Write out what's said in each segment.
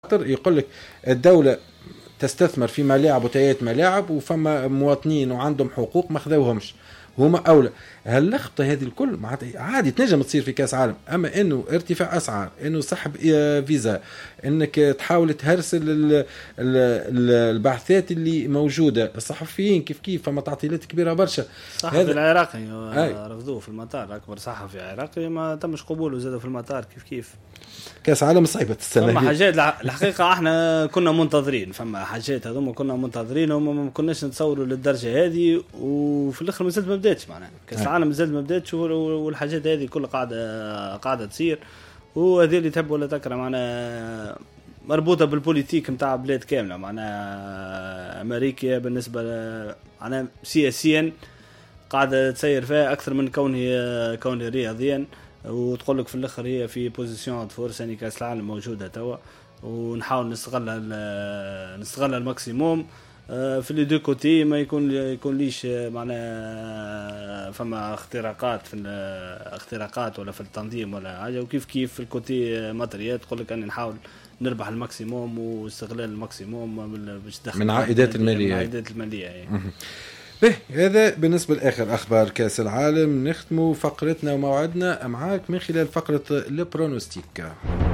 يقول لك الدولة تستثمر في ملاعب وتيات ملاعب وفما مواطنين وعندهم حقوق ما خذوهمش هما أولى. هاللخطة هذه الكل عادي تنجم تصير في كاس عالم، أما إنه ارتفاع أسعار، إنه سحب فيزا، إنك تحاول تهرسل البعثات اللي موجودة، الصحفيين كيف فما تعطيلات كبيرة برشا. صحفي العراقي رفضوه في المطار، أكبر صحفي عراقي ما تمش قبوله زاده في المطار. كيف كاس عالم صعبة السنة. فما حاجات الحقيقة احنا كنا منتظرين، فما حاجات هذوما كنا منتظرين وما كناش نتصوروا للدرجة هذه، وفي الآخر مازال ما بدأتش معناها كاس العالم مازال ما بدأتش، والحاجات هذه كلها قاعدة تصير، وهذه اللي تحب ولا تكره معناها مربوطة بالبوليتيك متاع بلاد كاملة معناها. أمريكا بالنسبة معناها سياسيا قاعدة تسير فيها أكثر من كونه رياضيا، وتقول لك في الاخر هي في بوزيشن فورس يعني كاس العالم موجوده توا، ونحاول نستغل الماكسيموم في لي دو كوتي، ما يكون ليش معناها فما اختراقات ولا في التنظيم ولا حاجه، وكيف في الكوتي ماتريال تقول لك اني نحاول نربح الماكسيموم واستغلال الماكسيموم باش تدخل من عائدات الماليه. به هذا بالنسبة لآخر أخبار كأس العالم. نختم فقرتنا وموعدنا معاك من خلال فقرة البرونوستيك.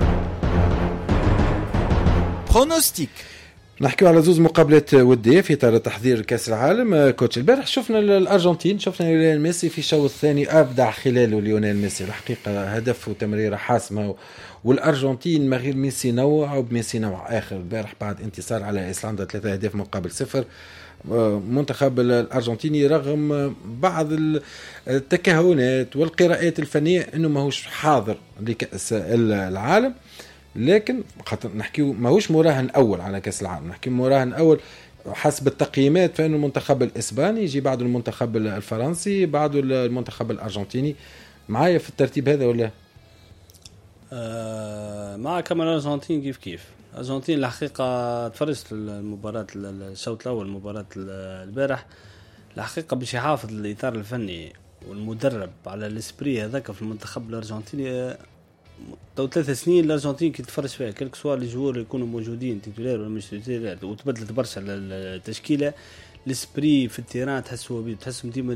برونوستيك نحكي على زوز مقابلات ودية في إطار تحضير كأس العالم. كوتش البارح شفنا الأرجنتين، شفنا ليونيل ميسي في الشوط الثاني أبدع خلاله ليونيل ميسي الحقيقة، هدف وتمريرة حاسمة، والأرجنتين ما غير ميسي نوع وبميسي نوع آخر. البارح بعد انتصار على إسلندا 3 أهداف مقابل 0. منتخب الأرجنتيني رغم بعض التكهنات والقراءات الفنية أنه ماهوش حاضر لكأس العالم، لكن نحكيو ماهوش مراهن أول على كأس العالم، نحكي مراهن أول حسب التقييمات، فإنه المنتخب الإسباني يجي بعد المنتخب الفرنسي بعد المنتخب الأرجنتيني. معايا في الترتيب هذا ولا؟ مع كمان الأرجنتين كيف الأرجنتين الحقيقة تفرجت المباراة الشوط الأول مباراة البارح، الحقيقة باش يحافظ الإطار الفني والمدرب على الاسبري هذاك في المنتخب الأرجنتيني. تو 3 سنين الأرجنتين كي تفرج فيها كلك سوار الجوار يكونوا موجودين تيتولار ولا مش تيتولار، وتبدلت برشا التشكيلة، الاسبري في التيران تحسهم ديما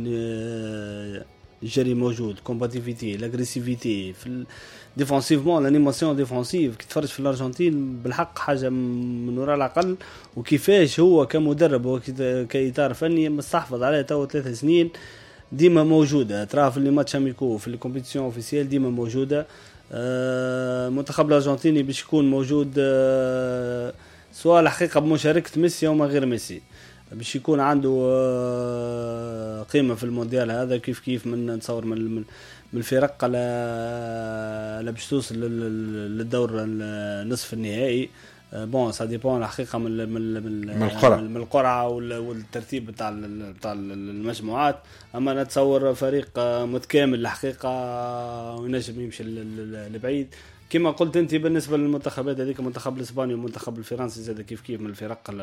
الجري موجود، كومباتيفيتي، لاغريسيفيتي في ديفونسيفمون، الانيماسيون ديفونسيف كي تفرج في الارجنتين بالحق حاجه من وراء العقل، وكيفاش هو كمدرب وكإطار فني مستحفظ عليه تو 3 سنين ديما موجوده، ترى في لي ماتش اميكو في الكومبيتيسيون اوفيسيال ديما موجوده. المنتخب الارجنتيني باش يكون موجود سواء الحقيقه بمشاركه ميسي او ما غير ميسي، باش يكون عنده قيمة في المونديال هذا كيف من نتصور من الفرق على باش توصل للدور النصف النهائي. بون سا ديبون الحقيقة من القرعة والترتيب بتاع المجموعات، اما نتصور فريق متكامل الحقيقة وينجم يمشي لبعيد كما قلت انت. بالنسبة للمنتخبات هذيك المنتخب الاسباني والمنتخب الفرنسي زاد كيف من الفرق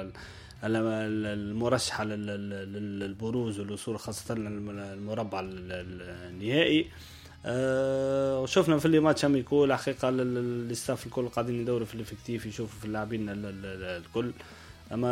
المرشحة للبروز والوصول خاصة المربع النهائي. وشوفنا في اللي ماتش اميكو الحقيقة الاستاف الكل قاعدين يدوروا في الافكتيف يشوفوا في اللاعبين الكل، اما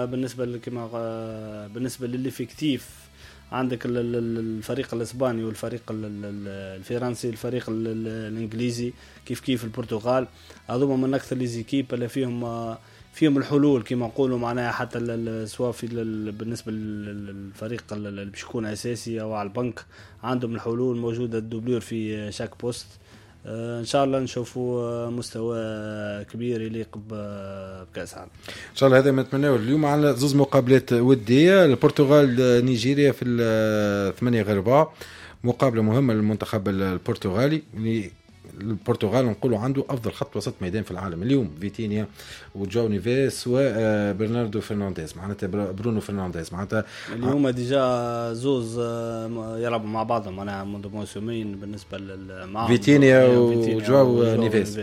بالنسبة للافكتيف عندك الفريق الاسباني والفريق الفرنسي الفريق الانجليزي كيف البرتغال، هذوما من اكثر لي زيكيب اللي فيهم الحلول كما نقولوا معناها، حتى سواء في بالنسبه للفريق اللي باش يكون اساسي او على البنك عندهم الحلول موجوده، الدوبلور في شاك بوست. ان شاء الله نشوفوا مستوى كبير يليق بكاس العالم ان شاء الله. هذا ما نتمناه. اليوم على زوز مقابلات وديه، البرتغال نيجيريا في 8/4، مقابله مهمه للمنتخب البرتغالي. البرتغال نقولوا عنده افضل خط وسط ميدان في العالم اليوم، فيتينيا وجو نيفيس وبرناردو فرنانديز، معناتها برونو فرنانديز، معناتها اليوم ديجا زوز يلعبوا مع بعضهم معناها منذ موسمين بالنسبه فيتينيا وجو نيفيس.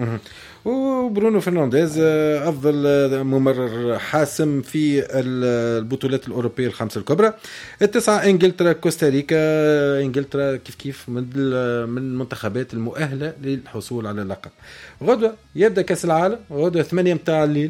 وبرونو فرنانديز افضل ممرر حاسم في البطولات الاوروبيه الخمسه الكبرى. 9 انجلترا كوستاريكا. انجلترا كيف من المنتخبات المؤهله مؤهلة للحصول على اللقب. غدوة يبدأ كأس العالم، غدوة 8 متاع الليل